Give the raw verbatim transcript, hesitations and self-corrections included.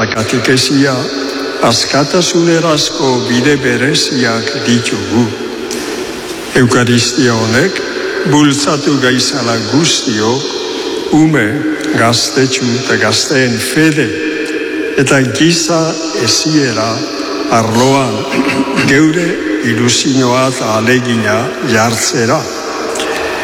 eta katekesia askatasunerazko bide bereziak ditugu. Eukaristia honek bultzatu gaizala guztiok, ume, gaztetxu eta gazteen fede eta giza eziera arloan geure ilusioa eta alegina jartzera.